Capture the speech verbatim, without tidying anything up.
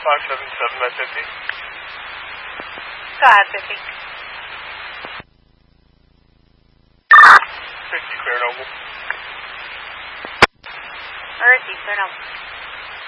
five seven seven at fifty. Go ahead, fifty. fifty, clear Noble. Earthy, clear Noble.